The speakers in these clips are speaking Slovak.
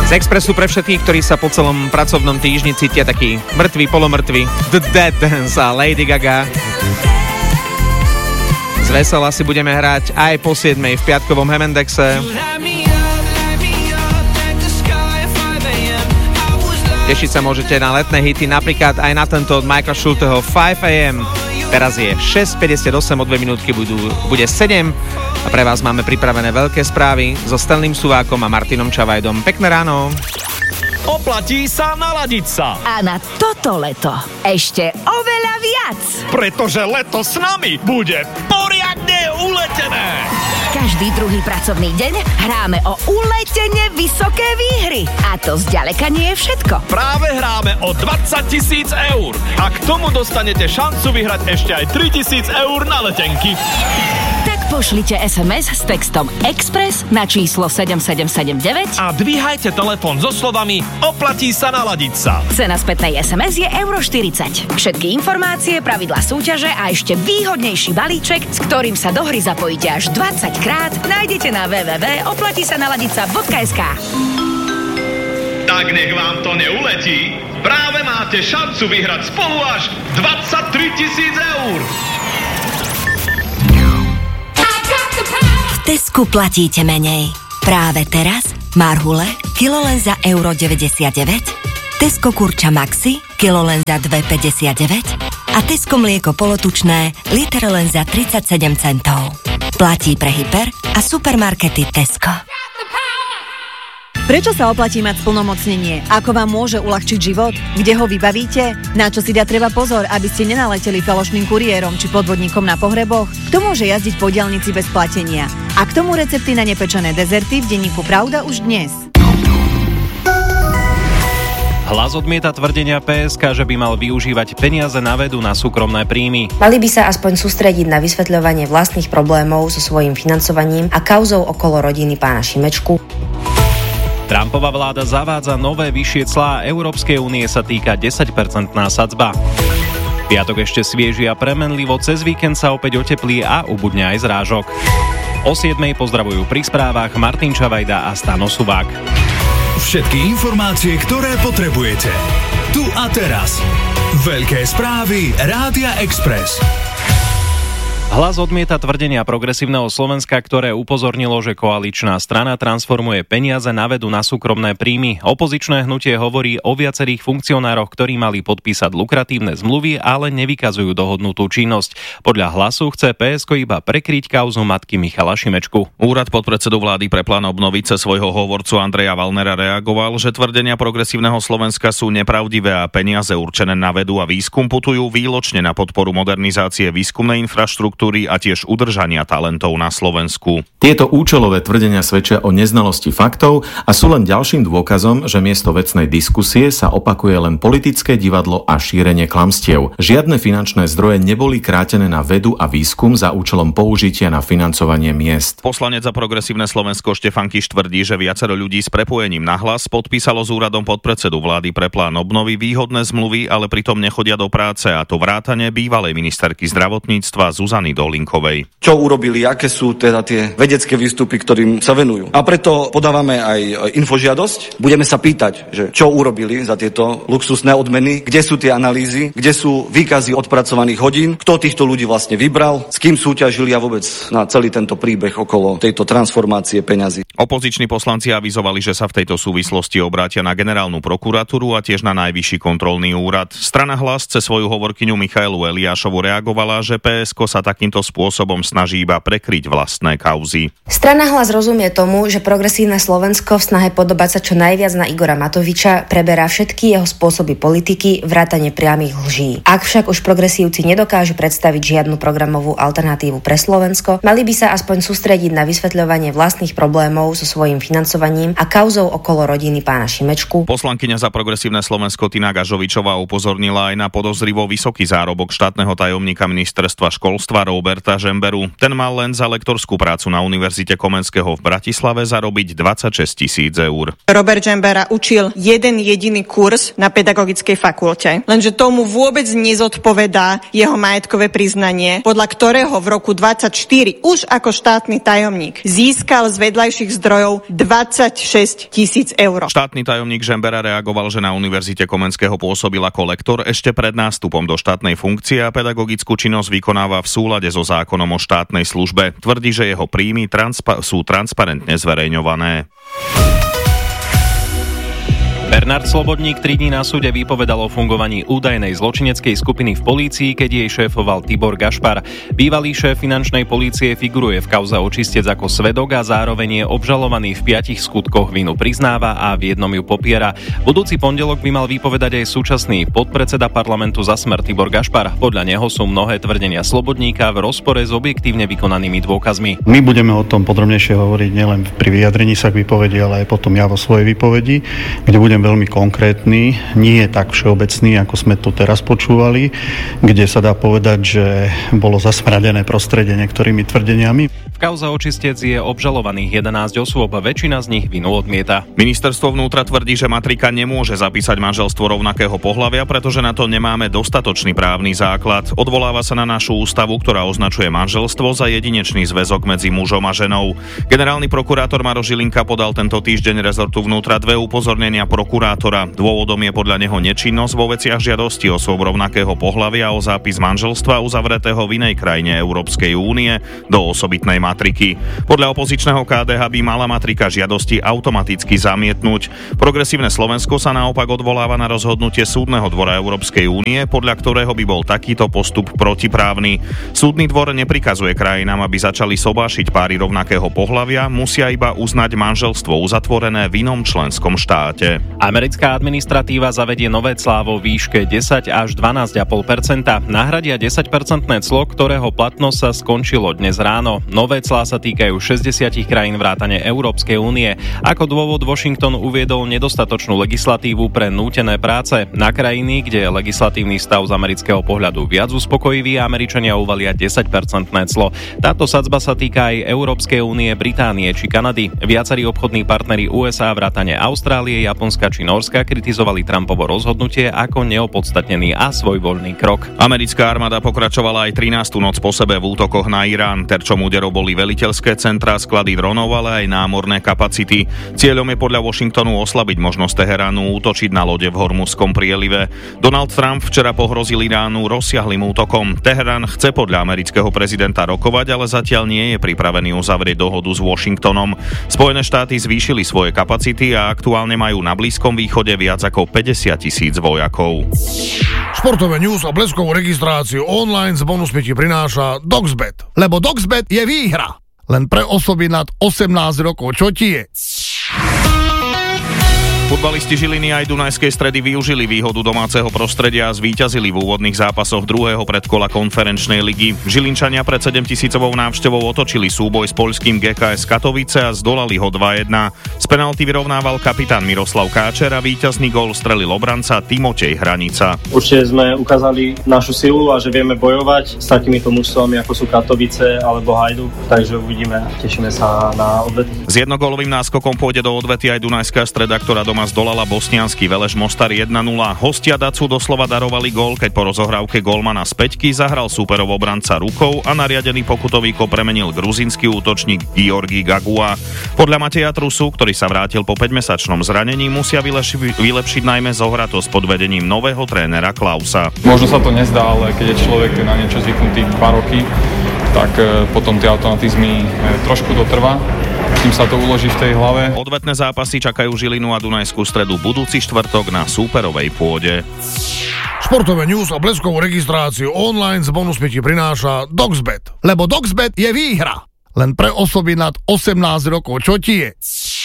Z Expressu pre všetkých, ktorí sa po celom pracovnom týždni cítia taký mŕtvy, polomrtvy. The Dead a Lady Gaga. Z vesela si budeme hrať aj po 7 v piatkovom Hemendexe. Tešiť sa môžete na letné hity, napríklad aj na tento od Michaela Schulteho 5 AM. Teraz je 6:58, o 2 minútky bude 7 a pre vás máme pripravené veľké správy so Stanleym Suvákom a Martinom Čavajdom. Pekné ráno. Oplatí sa naladiť sa. A na toto leto ešte oveľa viac. Pretože leto s nami bude poriadne uletené. Každý druhý pracovný deň hráme o uletene vysoké výhry. A to zďaleka nie je všetko. Práve hráme o 20 000 eur. A k tomu dostanete šancu vyhrať ešte aj 3 000 eur na letenky. Tak pošlite SMS s textom Express na číslo 7779 a dvíhajte telefón so slovami oplatí sa naladiť sa. Cena spätnej SMS je €40. Všetky informácie, pravidlá súťaže a ešte výhodnejší balíček, s ktorým sa do hry zapojíte až 20 krát, nájdete na www.oplatisanaladica.sk. Tak nech vám to neuletí. Práve máte šancu vyhrať spolu až 23 000 eur. V Tesku platíte menej. Práve teraz marhule kilo len za €1,99, Tesco kurča Maxi kilo len za €2,59 a Tesco mlieko polotučné liter len za 37 centov. Platí pre hyper a supermarkety Tesco. Prečo sa oplatí mať splnomocnenie? Ako vám môže uľahčiť život? Kde ho vybavíte? Na čo si dá treba pozor, aby ste nenaleteli falošným kuriérom či podvodníkom na pohreboch? Kto môže jazdiť po diaľnici bez platenia? A k tomu recepty na nepečené dezerty v denníku Pravda už dnes. Hlas odmieta tvrdenia PSK, že by mal využívať peniaze na vedu na súkromné príjmy. Mali by sa aspoň sústrediť na vysvetľovanie vlastných problémov so svojím financovaním a kauzou okolo rodiny pána Šimečku. Trumpova vláda zavádza nové vyššie clá, Európskej únie sa týka 10% sadzba. Piatok ešte svieži a premenlivo, cez víkend sa opäť oteplí a ubudne aj zrážok. O 7 pozdravujú pri správach Martin Čavajda a Stano Suvák. Všetky informácie, ktoré potrebujete. Tu a teraz. Veľké správy Rádia Express. Hlas odmieta tvrdenia Progresívneho Slovenska, ktoré upozornilo, že koaličná strana transformuje peniaze na vedu na súkromné príjmy. Opozičné hnutie hovorí o viacerých funkcionároch, ktorí mali podpísať lukratívne zmluvy, ale nevykazujú dohodnutú činnosť. Podľa Hlasu chce PSK iba prekryť kauzu matky Michala Šimečku. Úrad podpredsedu vlády pre plán obnoviť cez svojho hovorcu Andreja Wallnera reagoval, že tvrdenia Progresívneho Slovenska sú nepravdivé a peniaze určené na vedu a výskum putujú výločne na podporu modernizácie výskumnej infraštruktúry a tiež udržania talentov na Slovensku. Tieto účelové tvrdenia svedčia o neznalosti faktov a sú len ďalším dôkazom, že miesto vecnej diskusie sa opakuje len politické divadlo a šírenie klamstiev. Žiadne finančné zdroje neboli krátené na vedu a výskum za účelom použitia na financovanie miest. Poslanec za Progresívne Slovensko Štefan Kiš tvrdí, že viacero ľudí s prepojením na Hlas podpísalo s úradom podpredsedu vlády pre plán obnovy výhodné zmluvy, ale pritom nechodia do práce, a to vrátane bývalej ministerky zdravotníctva Zuzany Dolinkovej. Čo urobili, aké sú teda tie vedecké výstupy, ktorým sa venujú. A preto podávame aj infožiadosť. Budeme sa pýtať, že čo urobili za tieto luxusné odmeny, kde sú tie analýzy, kde sú výkazy odpracovaných hodín, kto týchto ľudí vlastne vybral, s kým súťažili a vôbec na celý tento príbeh okolo tejto transformácie peňazí. Opoziční poslanci avizovali, že sa v tejto súvislosti obrátia na generálnu prokuratúru a tiež na Najvyšší kontrolný úrad. Strana Hlas cez svoju hovorkyňu Michaelu Eliášovu reagovala, že PSK sa takýmto spôsobom snaží iba prekryť vlastné kauzy. Strana Hlas rozumie tomu, že Progresívne Slovensko v snahe podobať sa čo najviac na Igora Matoviča preberá všetky jeho spôsoby politiky, vrátane priamych lží. Ak však už progresívci nedokážu predstaviť žiadnu programovú alternatívu pre Slovensko, mali by sa aspoň sústrediť na vysvetľovanie vlastných problémov so svojím financovaním a kauzou okolo rodiny pána Šimečku. Poslankyňa za Progresívne Slovensko Tina Gažovičová upozornila aj na podozrivo vysoký zárobok štátneho tajomníka ministerstva školstva Roberta Žemberu. Ten mal len za lektorskú prácu na Univerzite Komenského v Bratislave zarobiť 26 000 eur. Robert Žembera učil jeden jediný kurz na pedagogickej fakulte, lenže tomu vôbec nezodpovedá jeho majetkové priznanie, podľa ktorého v roku 2024 už ako štátny tajomník získal z vedľajších zdrojov 26 000 eur. Štátny tajomník Žembera reagoval, že na Univerzite Komenského pôsobil ako lektor ešte pred nástupom do štátnej funkcie a pedagogickú činnosť vykonáva v súlade so zákonom o štátnej službe. Tvrdí, že jeho príjmy sú transparentne zverejňované. Bernard Slobodník 3 dní na súde vypovedal o fungovaní údajnej zločineckej skupiny v polícii, keď jej šéfoval Tibor Gašpar. Bývalý šéf finančnej polície figuruje v kauze Očistec ako svedok a zároveň je obžalovaný v 5 skutkoch, vinu priznáva a v jednom ju popiera. Budúci pondelok by mal vypovedať aj súčasný podpredseda parlamentu za Smer Tibor Gašpar. Podľa neho sú mnohé tvrdenia Slobodníka v rozpore s objektívne vykonanými dôkazmi. My budeme o tom podrobnejšie hovoriť nielen pri vyjadrení sa k výpovedi, ale aj potom ja vo svojej výpovedi, kde budem veľmi konkrétny, nie je tak všeobecný, ako sme tu teraz počúvali, kde sa dá povedať, že bolo zasmradené prostredie niektorými tvrdeniami. V kauze Očistec je obžalovaných 11 osôb, väčšina z nich vinu odmieta. Ministerstvo vnútra tvrdí, že matrika nemôže zapísať manželstvo rovnakého pohlavia, pretože na to nemáme dostatočný právny základ. Odvoláva sa na našu ústavu, ktorá označuje manželstvo za jedinečný zväzok medzi mužom a ženou. Generálny prokurátor Maroš Žilinka podal tento týždeň rezortu vnútra 2 upozornenia prokurátora. Dôvodom je podľa neho nečinnosť vo veciach žiadosti osôb rovnakého pohlavia o zápis manželstva uzavretého v inej krajine Európskej únie do osobitnej matriky. Podľa opozičného KDH by mala matrika žiadosti automaticky zamietnúť. Progresívne Slovensko sa naopak odvoláva na rozhodnutie Súdneho dvora Európskej únie, podľa ktorého by bol takýto postup protiprávny. Súdny dvor neprikazuje krajinám, aby začali sobášiť páry rovnakého pohlavia, musia iba uznať manželstvo uzatvorené v inom členskom štáte. Americká administratíva zavedie nové clá vo výške 10 až 12,5%. Nahradia 10% clo, ktorého platnosť sa skončilo dnes ráno. Nové clá sa týkajú 60 krajín vrátane Európskej únie. Ako dôvod Washington uviedol nedostatočnú legislatívu pre nútené práce. Na krajiny, kde je legislatívny stav z amerického pohľadu viac uspokojivý, Američania uvalia 10% clo. Táto sadzba sa týka aj Európskej únie, Británie či Kanady. Viacerí obchodní partneri USA vrátane Austrálie, Japonska či Norska kritizovali Trumpovo rozhodnutie ako neopodstatnený a svojvoľný krok. Americká armáda pokračovala aj 13. noc po sebe v útokoch na Irán. Terčom úderov boli veliteľské centrá, sklady dronov, ale aj námorné kapacity. Cieľom je podľa Washingtonu oslabiť možnosť Teheránu útočiť na lode v Hormuzskom prielive. Donald Trump včera pohrozil Iránu rozsiahlym útokom. Teherán chce podľa amerického prezidenta rokovať, ale zatiaľ nie je pripravený uzavrieť dohodu s Washingtonom. Spojené štáty zvýšili svoje kapacity a aktuálne majú na Blízkom východe viac ako 50 000 vojakov. Športové news a bleskovú registráciu online s bonusmi ti prináša Doxbet. Lebo Doxbet je výhra. Len pre osoby nad 18 rokov. Čo ti je? Futbalisti Žiliny aj Dunajskej Stredy využili výhodu domáceho prostredia a zvíťazili v úvodných zápasoch druhého predkola konferenčnej ligy. Žilinčania pred 7 000 návštevou otočili súboj s poľským GKS Katovice a zdolali ho 2-1. Z penalty vyrovnával kapitán Miroslav Káčer a víťazný gól strelil obranca Timotej Hranica. Určite sme ukázali našu silu a že vieme bojovať s takýmito mužstvami ako sú Katovice alebo Hajduk, takže uvidíme a tešíme sa na odvety. S jednogólovým náskokom pôjde do odvety aj Dunajská Streda, ktorá doma zdolala bosniansky Veleš Mostar 1-0. Hostia Dacu doslova darovali gól, keď po rozohrávke gólmana z päťky zahral súperov obranca rukou a nariadený pokutový kop premenil gruzínsky útočník Georgi Gagua. Podľa Mateja Trusu, ktorý sa vrátil po 5-mesačnom zranení, musia vylepšiť najmä zohratosť pod vedením nového trénera Klausa. Možno sa to nezdá, ale keď je človek na niečo zvyknutý 2 roky, tak potom tie automatizmy trošku dotrvá, kým sa to uloží v tej hlave. Odvetné zápasy čakajú Žilinu a Dunajskú Stredu budúci štvrtok na súperovej pôde. Športové news a bleskovú registráciu online s bonusmi ti prináša Doxbet. Lebo Doxbet je výhra. Len pre osoby nad 18 rokov. Čo ti je?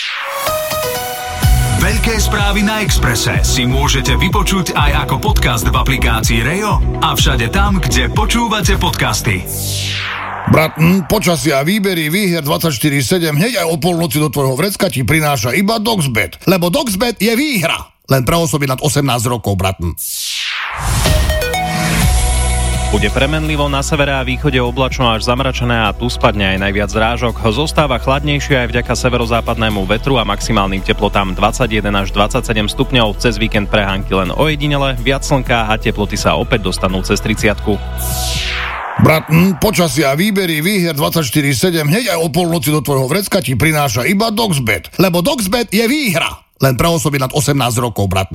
Veľké správy na Expresse si môžete vypočuť aj ako podcast v aplikácii Rejo a všade tam, kde počúvate podcasty. Brat, počasie a výbery výhier 24/7 hneď aj o polnoci do tvojho vrecka ti prináša iba Doxbet. Lebo Doxbet je výhra. Len pre osoby nad 18 rokov, brat. Bude premenlivo, na severe a východe oblačno až zamračené a tu spadne aj najviac zrážok. Zostáva chladnejšie aj vďaka severozápadnému vetru a maximálnym teplotám 21 až 27 stupňov. Cez víkend prehánky len ojedinele, viac slnka a teploty sa opäť dostanú cez 30. Brat, počasia, výbery, výher 24/7, hneď aj o polnoci do tvojho vrecka ti prináša iba DoxBet. Lebo DoxBet je výhra. Len pre osoby nad 18 rokov, brat.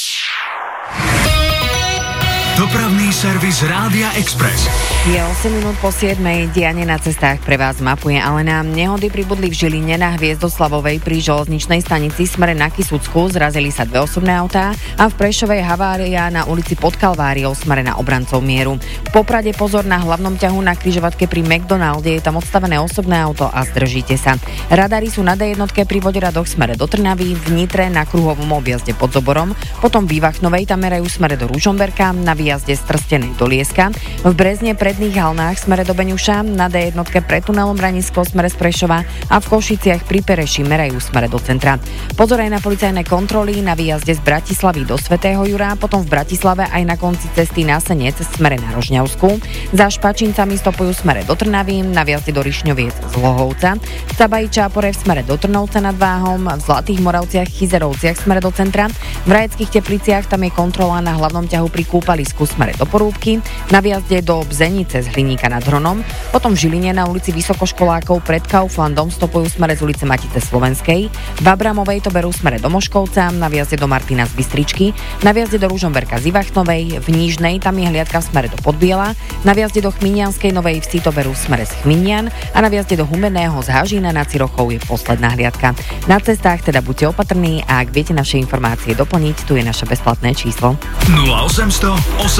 Dopravný servis Rádia Express. Je 8 minút po 7. Dianie na cestách pre vás mapuje Alena. Nehody pribudli v Žiline na Hviezdoslavovej pri železničnej stanici smere na Kisucku. Zrazili sa dve osobné autá a v Prešovej havária na ulici pod Kalváriou smere na Obrancov Mieru. V Poprade pozor na hlavnom ťahu na križovatke pri McDonalde. Je tam odstavené osobné auto a zdržíte sa. Radary sú na D1 pri Voderadoch smere do Trnavy, v Nitre na kruhovom objazde pod Zoborom, potom v Ivachnovej tam merajú smere do Ružomberka, na výjazde z Trstenej do Lieska, v Brezne predných Halnách smere do Beňuša, na D1 pre tunelom Branisko smere z Prešova a v Košiciach pri Pereši merajú smere do centra. Pozor aj na policajné kontroly na výjazde z Bratislavy do Svätého Jura, potom v Bratislave aj na konci cesty na Senec smere na Rožňavsku. Za Špačincami stopujú smere do Trnavy, na výjazde do Rišňoviec z Lohovca, v Cabaji Čápore v smere do Trnovca nad Váhom, v Zlatých Moravciach Chyzerovciach smere do centra, v Rajeckých Tepliciach tam je kontrola na hlavnom ťahu pri kúpalisku smere do Porúbky, na výjazde do Bzenice z Hliníka nad Hronom, potom v Žiline na ulici Vysokoškolákov pred Kauflandom stopujú smere z ulice Matice Slovenskej, v Abramovej to berú smere do Moškovca, na výjazde do Martina z Bystričky, na výjazde do Ružomberka z Ivachnovej, v Nížnej tam je hliadka v smere do Podbiela, na výjazde do Chminianskej Novej Vsi to berú smere z Chminian a na výjazde do Humenného z Hažína nad Cirochou je posledná hliadka. Na cestách teda buďte opatrní a ak viete naše informácie doplniť, tu je naše bezplatné číslo 0800